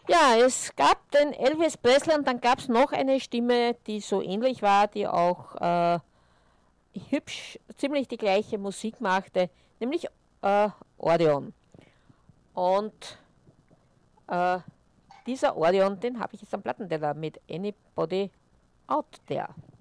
Ja, es gab den Elvis Presley und dann gab es noch eine Stimme, die so ähnlich war, die auch hübsch ziemlich die gleiche Musik machte, nämlich Odeon. Und äh, dieser Odeon, den habe ich jetzt am Plattenteller mit Anybody Out There.